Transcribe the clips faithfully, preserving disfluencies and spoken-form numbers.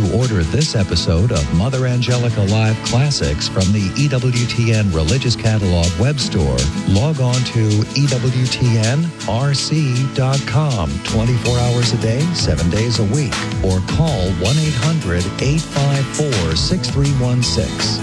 To order this episode of Mother Angelica Live Classics from the E W T N Religious Catalog web store, log on to E W T N R C dot com twenty-four hours a day, seven days a week, or call one eight hundred, eight five four, six three one six.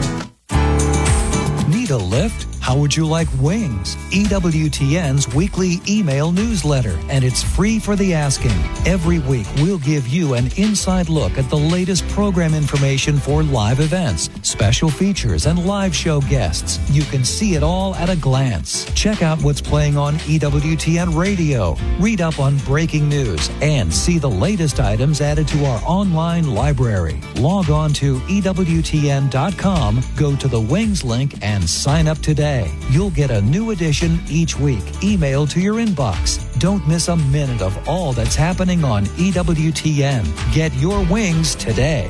Need a lift? How would you like wings? E W T N's weekly email newsletter, and it's free for the asking. Every week, we'll give you an inside look at the latest program information for live events, special features, and live show guests. You can see it all at a glance. Check out what's playing on E W T N Radio, read up on breaking news, and see the latest items added to our online library. Log on to E W T N dot com, go to the Wings link, and sign up today. You'll get a new edition each week, emailed to your inbox. Don't miss a minute of all that's happening on E W T N. Get your wings today.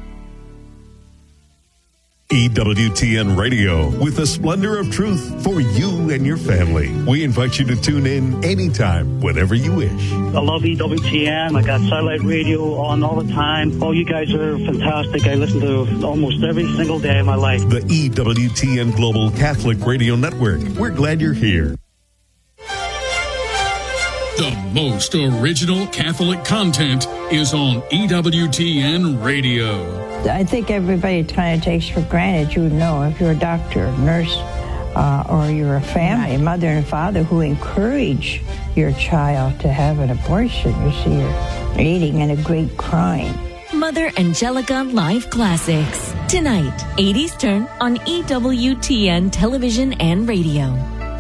E W T N Radio, with the splendor of truth for you and your family. We invite you to tune in anytime, whenever you wish. I love E W T N. I got satellite radio on all the time. Oh, you guys are fantastic. I listen to almost every single day of my life. The E W T N Global Catholic Radio Network. We're glad you're here. The most original Catholic content is on E W T N Radio. I think everybody kind of takes for granted, you know, if you're a doctor, nurse, uh, or you're a family, mother and father who encourage your child to have an abortion. You see, you're aiding in a great crime. Mother Angelica Live Classics. Tonight, eight Eastern on E W T N Television and Radio.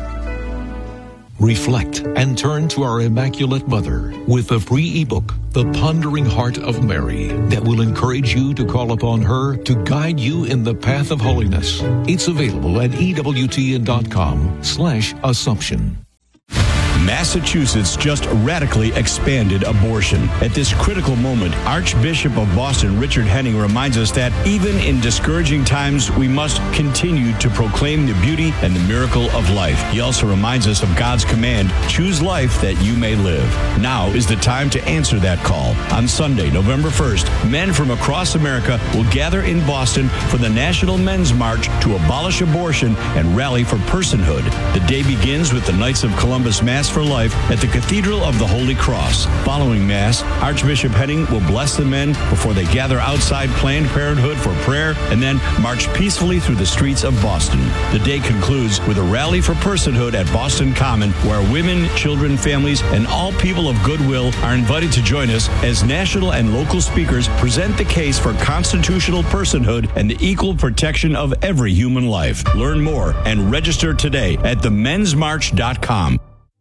Reflect and turn to our Immaculate Mother with a free ebook, The Pondering Heart of Mary, that will encourage you to call upon her to guide you in the path of holiness. It's available at E W T N dot com slash Assumption. Massachusetts just radically expanded abortion. At this critical moment, Archbishop of Boston Richard Henning reminds us that even in discouraging times, we must continue to proclaim the beauty and the miracle of life. He also reminds us of God's command, choose life that you may live. Now is the time to answer that call. On Sunday, November first, men from across America will gather in Boston for the National Men's March to abolish abortion and rally for personhood. The day begins with the Knights of Columbus Mass for Life at the Cathedral of the Holy Cross. Following Mass, Archbishop Henning will bless the men before they gather outside Planned Parenthood for prayer and then march peacefully through the streets of Boston. The day concludes with a rally for personhood at Boston Common, where women, children, families, and all people of goodwill are invited to join us as national and local speakers present the case for constitutional personhood and the equal protection of every human life. Learn more and register today at the men's march dot com.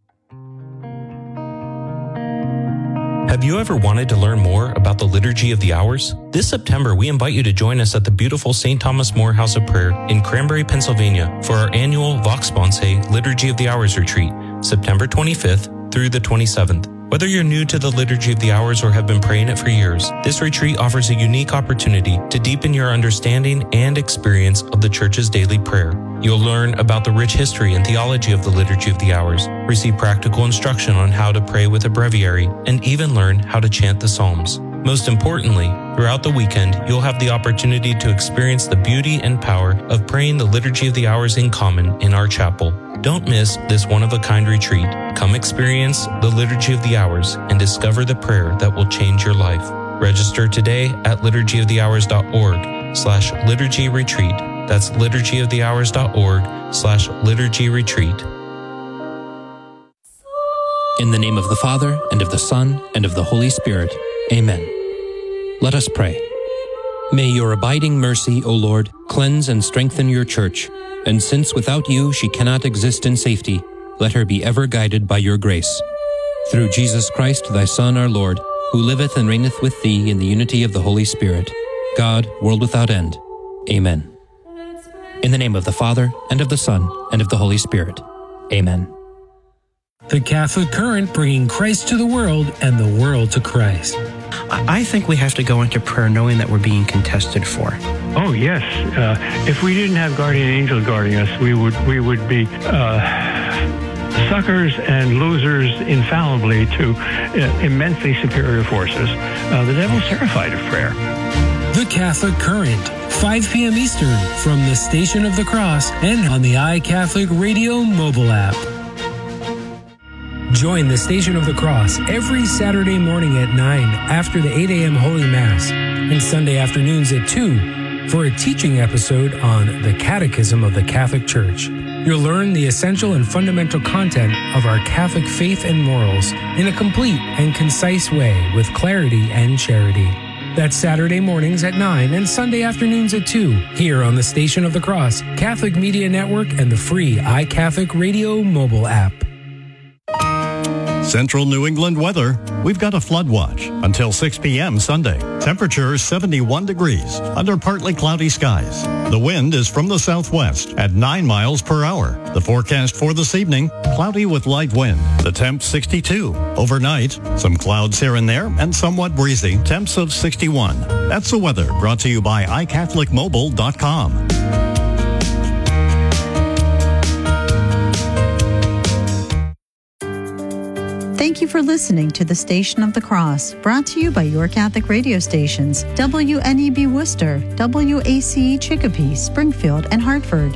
Have you ever wanted to learn more about the Liturgy of the Hours? This September, we invite you to join us at the beautiful Saint Thomas More House of Prayer in Cranberry, Pennsylvania for our annual Vox Sponsae Liturgy of the Hours retreat, September twenty-fifth through the twenty-seventh. Whether you're new to the Liturgy of the Hours or have been praying it for years, this retreat offers a unique opportunity to deepen your understanding and experience of the Church's daily prayer. You'll learn about the rich history and theology of the Liturgy of the Hours, receive practical instruction on how to pray with a breviary, and even learn how to chant the Psalms. Most importantly, throughout the weekend, you'll have the opportunity to experience the beauty and power of praying the Liturgy of the Hours in common in our chapel. Don't miss this one-of-a-kind retreat. Come experience the Liturgy of the Hours and discover the prayer that will change your life. Register today at liturgy of the hours dot org slash liturgy retreat. That's liturgy of the hours dot org slash liturgy retreat. In the name of the Father, and of the Son, and of the Holy Spirit. Amen. Let us pray. May your abiding mercy, O Lord, cleanse and strengthen your church, and since without you she cannot exist in safety, let her be ever guided by your grace. Through Jesus Christ, thy Son, our Lord, who liveth and reigneth with thee in the unity of the Holy Spirit, God, world without end. Amen. In the name of the Father, and of the Son, and of the Holy Spirit. Amen. The Catholic Current, bringing Christ to the world and the world to Christ. I think we have to go into prayer knowing that we're being contested for. Oh, yes. Uh, if we didn't have guardian angels guarding us, we would we would be uh, suckers and losers infallibly to uh, immensely superior forces, uh, the devil's terrified of prayer. The Catholic Current, five p.m. Eastern, from the Station of the Cross and on the iCatholic Radio mobile app. Join the Station of the Cross every Saturday morning at nine after the eight a.m. Holy Mass and Sunday afternoons at two for a teaching episode on the Catechism of the Catholic Church. You'll learn the essential and fundamental content of our Catholic faith and morals in a complete and concise way with clarity and charity. That's Saturday mornings at nine and Sunday afternoons at two, here on the Station of the Cross, Catholic Media Network, and the free iCatholic Radio mobile app. Central New England weather. We've got a flood watch until six p.m. Sunday. Temperature seventy-one degrees under partly cloudy skies. The wind is from the southwest at nine miles per hour. The forecast for this evening, cloudy with light wind. The temp sixty-two. Overnight, some clouds here and there and somewhat breezy. Temps of sixty-one. That's the weather brought to you by i catholic mobile dot com. Thank you for listening to the Station of the Cross, brought to you by your Catholic radio stations, W N E B Worcester, W A C E Chicopee, Springfield, and Hartford.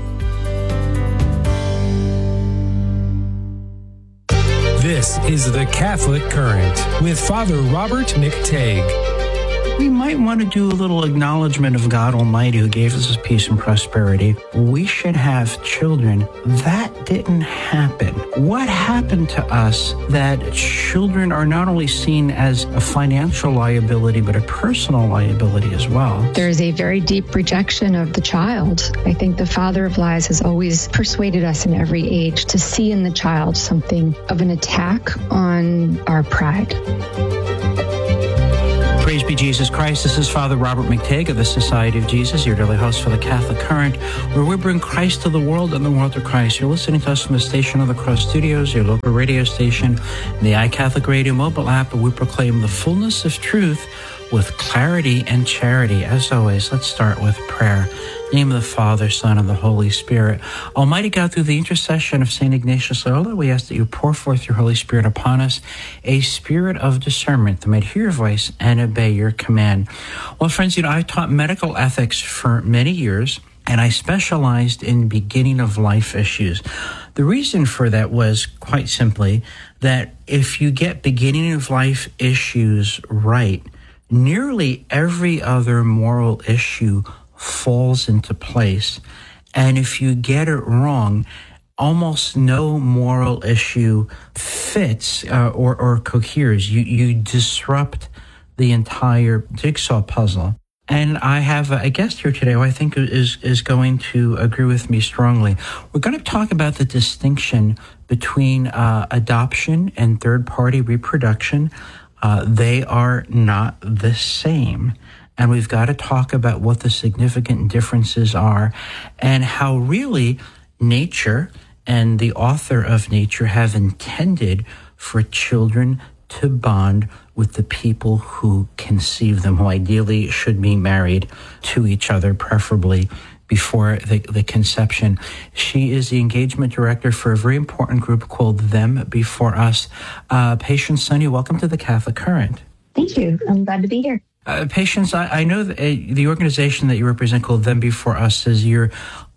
This is the Catholic Current with Father Robert McTague. We might want to do a little acknowledgement of God Almighty who gave us his peace and prosperity. We should have children. That didn't happen. What happened to us that children are not only seen as a financial liability, but a personal liability as well? There's a very deep rejection of the child. I think the father of lies has always persuaded us in every age to see in the child something of an attack on our pride. Praise be Jesus Christ. This is Father Robert McTague of the Society of Jesus, your daily host for the Catholic Current, where we bring Christ to the world and the world to Christ. You're listening to us from the Station of the Cross Studios, your local radio station, the iCatholic Radio mobile app, where we proclaim the fullness of truth with clarity and charity. As always, let's start with prayer. In the name of the Father, Son, and the Holy Spirit. Almighty God, through the intercession of Saint Ignatius Loyola, we ask that you pour forth your Holy Spirit upon us, a spirit of discernment that might hear your voice and obey your command. Well, friends, you know, I've taught medical ethics for many years, and I specialized in beginning of life issues. The reason for that was quite simply that if you get beginning of life issues right, nearly every other moral issue falls into place. And if you get it wrong, almost no moral issue fits uh, or, or coheres. You, you disrupt the entire jigsaw puzzle. And I have a guest here today who I think is, is going to agree with me strongly. We're going to talk about the distinction between uh, adoption and third-party reproduction. Uh, they are not the same. And we've got to talk about what the significant differences are and how really nature and the author of nature have intended for children to bond with the people who conceive them, who ideally should be married to each other, preferably before the, the conception. She is the engagement director for a very important group called Them Before Us. Uh, Patience Sonny, welcome to the Catholic Current. Thank you. I'm glad to be here. Uh, Patience, I, I know that, uh, the organization that you represent called Them Before Us is your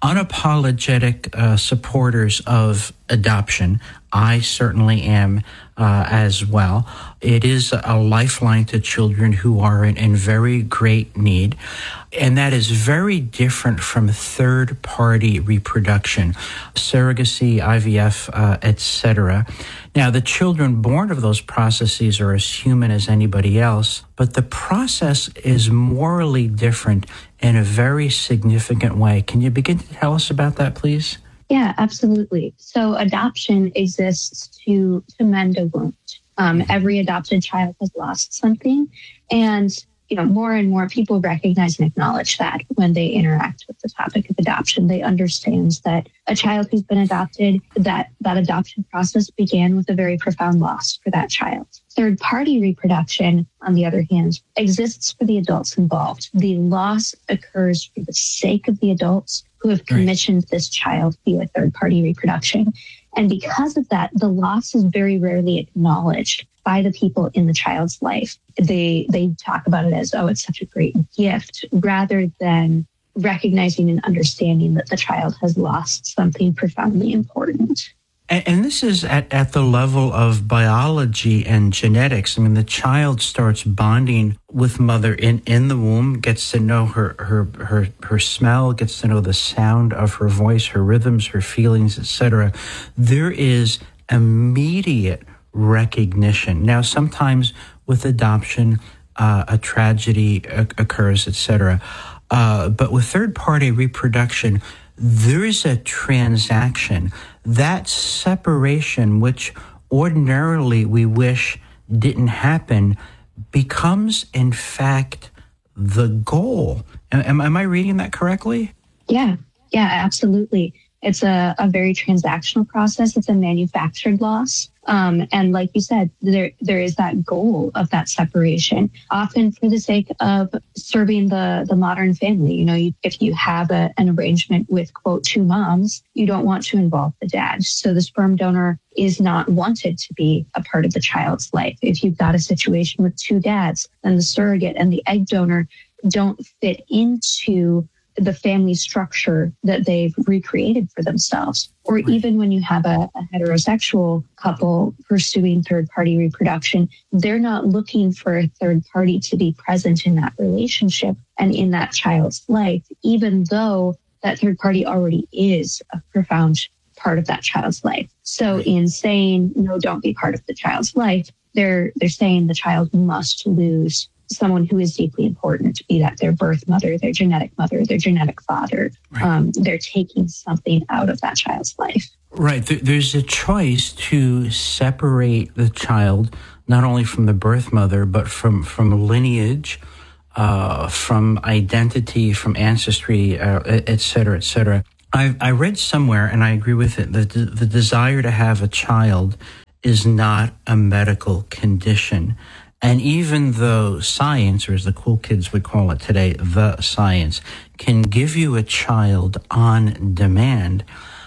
unapologetic uh, supporters of adoption. I certainly am uh, as well. It is a lifeline to children who are in, in very great need. And that is very different from third-party reproduction, surrogacy, I V F, uh, et cetera. Now, the children born of those processes are as human as anybody else, but the process is morally different in a very significant way. Can you begin to tell us about that, please? Yeah, absolutely. So adoption exists to, to mend a wound. Um, every adopted child has lost something. And, you know, more and more people recognize and acknowledge that when they interact with the topic of adoption. They understand that a child who's been adopted, that, that adoption process began with a very profound loss for that child. Third-party reproduction, on the other hand, exists for the adults involved. The loss occurs for the sake of the adults who have commissioned this child via third-party reproduction. And because of that, the loss is very rarely acknowledged by the people in the child's life. They they talk about it as, oh, it's such a great gift, rather than recognizing and understanding that the child has lost something profoundly important. And, and this is at, at the level of biology and genetics. I mean, the child starts bonding with mother in, in the womb, gets to know her, her, her, her smell, gets to know the sound of her voice, her rhythms, her feelings, et cetera. There is immediate recognition. Now, sometimes with adoption, uh, a tragedy occurs, et cetera. Uh, but with third-party reproduction, there is a transaction. That separation, which ordinarily we wish didn't happen, becomes, in fact, the goal. Am, am I reading that correctly? Yeah, yeah, absolutely. It's a, a very transactional process. It's a manufactured loss. Um, and like you said, there there is that goal of that separation, often for the sake of serving the, the modern family. You know, you, if you have a, an arrangement with, quote, two moms, you don't want to involve the dad. So the sperm donor is not wanted to be a part of the child's life. If you've got a situation with two dads, then the surrogate and the egg donor don't fit into the family structure that they've recreated for themselves. Or right. Even when you have a, a heterosexual couple pursuing third-party reproduction, they're not looking for a third party to be present in that relationship and in that child's life, even though that third party already is a profound part of that child's life. So in saying, no, don't be part of the child's life, they're they're saying the child must lose someone who is deeply important, be that their birth mother, their genetic mother, their genetic father. Right. Um, they're taking something out of that child's life. Right. There's a choice to separate the child, not only from the birth mother, but from, from lineage, uh, from identity, from ancestry, uh, et cetera, et cetera. I, I read somewhere, and I agree with it, that the, the desire to have a child is not a medical condition. And even though science, or as the cool kids would call it today, the science, can give you a child on demand,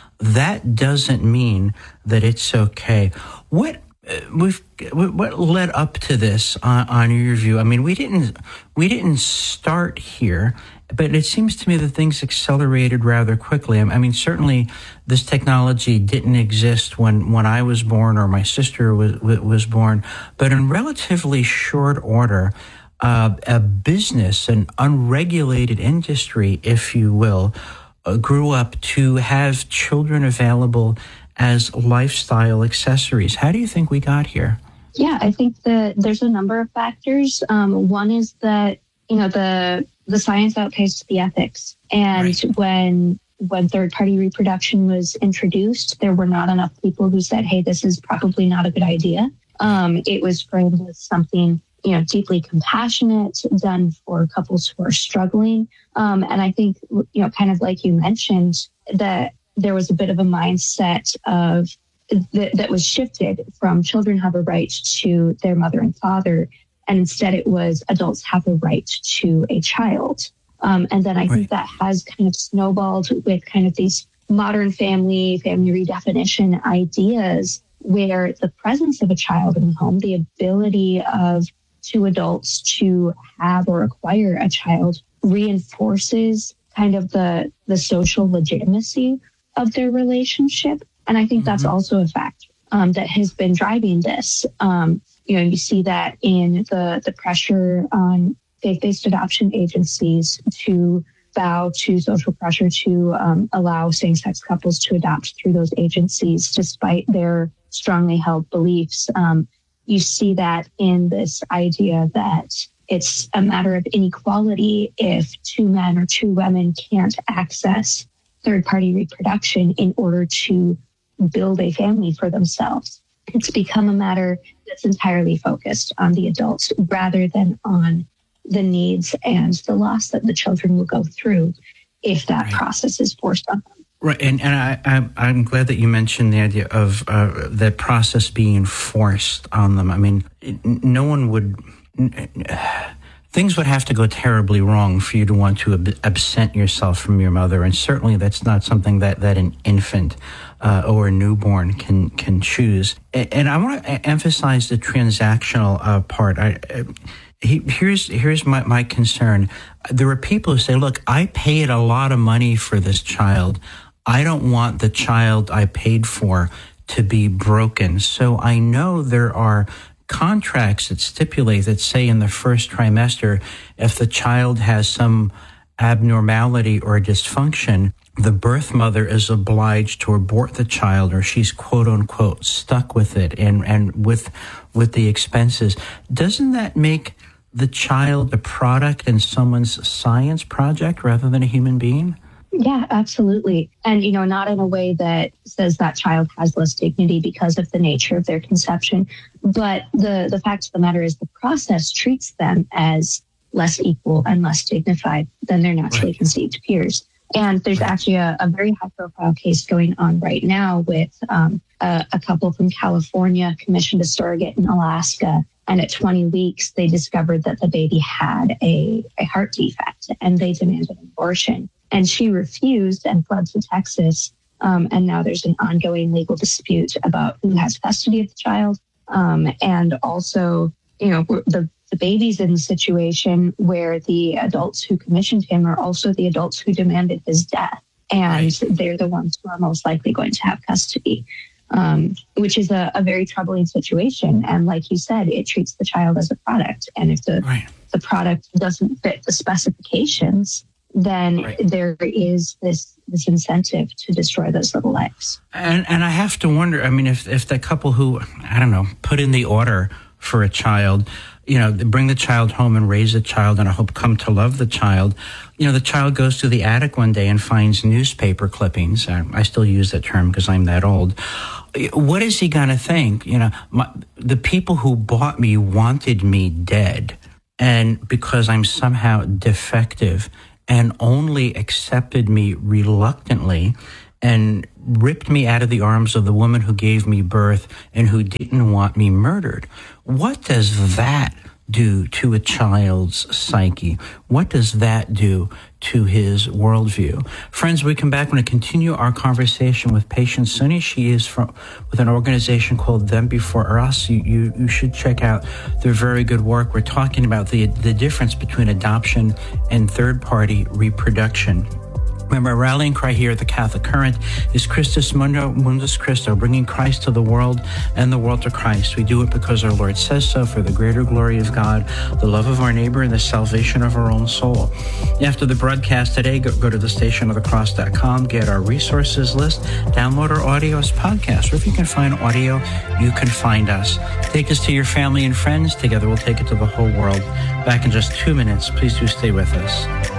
that doesn't mean that it's okay. What uh, we've what led up to this on, on your view? I mean, we didn't we didn't start here, but it seems to me that things accelerated rather quickly. I mean, certainly this technology didn't exist when, when I was born or my sister was was born, but in relatively short order, uh, a business, an unregulated industry, if you will, uh, grew up to have children available as lifestyle accessories. How do you think we got here? Yeah, I think that there's a number of factors. Um, one is that, you know, the the science outpaced the ethics. And right. when when third-party reproduction was introduced, there were not enough people who said, hey, this is probably not a good idea. Um, it was framed as something, you know, deeply compassionate, done for couples who are struggling. Um, and I think, you know, kind of like you mentioned, that there was a bit of a mindset of th- that was shifted from children have a right to their mother and father. And instead it was adults have a right to a child. Um, and then I right. think that has kind of snowballed with kind of these modern family, family redefinition ideas where the presence of a child in the home, the ability of two adults to have or acquire a child reinforces kind of the, the social legitimacy of their relationship. And I think mm-hmm. that's also a factor um, that has been driving this. Um, You know, you see that in the, the pressure on faith-based adoption agencies to bow to social pressure to um, allow same-sex couples to adopt through those agencies, despite their strongly held beliefs. Um, you see that in this idea that it's a matter of inequality if two men or two women can't access third-party reproduction in order to build a family for themselves. It's become a matter that's entirely focused on the adults rather than on the needs and the loss that the children will go through if that right. process is forced on them. Right, and and I, I I'm glad that you mentioned the idea of uh, that process being forced on them. I mean, no one would. things would have to go terribly wrong for you to want to ab- absent yourself from your mother. And certainly that's not something that, that an infant uh, or a newborn can can choose. And, and I want to emphasize the transactional uh, part. I, I, he, here's here's my, my concern. There are people who say, look, I paid a lot of money for this child. I don't want the child I paid for to be broken. So I know there are contracts that stipulate that say in the first trimester, if the child has some abnormality or dysfunction, the birth mother is obliged to abort the child, or she's quote unquote stuck with it and, and with with the expenses. Doesn't that make the child a product in someone's science project rather than a human being? Yeah, absolutely. And, you know, not in a way that says that child has less dignity because of the nature of their conception. But the, the fact of the matter is the process treats them as less equal and less dignified than their naturally right. conceived peers. And there's actually a, a very high-profile case going on right now with um, a, a couple from California commissioned a surrogate in Alaska. And at twenty weeks, they discovered that the baby had a, a heart defect, and they demanded an abortion. And she refused and fled to Texas. Um, and now there's an ongoing legal dispute about who has custody of the child. Um, and also, you know, the, the baby's in a situation where the adults who commissioned him are also the adults who demanded his death. And right. they're the ones who are most likely going to have custody, um, which is a, a very troubling situation. And like you said, it treats the child as a product. And if the, right. the product doesn't fit the specifications, then right. there is this this incentive to destroy those little lives. And and I have to wonder, I mean, if if the couple who, I don't know, put in the order for a child, you know, bring the child home and raise the child and I hope come to love the child, you know, the child goes to the attic one day and finds newspaper clippings. I, I still use that term because I'm that old. What is he going to think? You know, my, the people who bought me wanted me dead. And because I'm somehow defective, and only accepted me reluctantly and ripped me out of the arms of the woman who gave me birth and who didn't want me murdered. What does that do to a child's psyche? What does that do to his worldview? Friends, we come back. We're going to continue our conversation with Patience Suni. She is from with an organization called Them Before Us. You, you, you should check out their very good work. We're talking about the, the difference between adoption and third-party reproduction. Remember, our rallying cry here at the Catholic Current is Christus Mundo, Mundus Christo, bringing Christ to the world and the world to Christ. We do it because our Lord says so, for the greater glory of God, the love of our neighbor, and the salvation of our own soul. After the broadcast today, go, go to the station of the cross dot com, get our resources list, download our audio as podcasts, or if you can find audio, you can find us. Take us to your family and friends. Together we'll take it to the whole world. Back in just two minutes. Please do stay with us.